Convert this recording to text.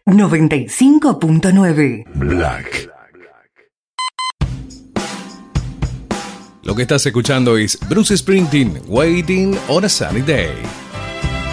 95.9 Black. Lo que estás escuchando es Bruce Springsteen, Waiting on a Sunny Day.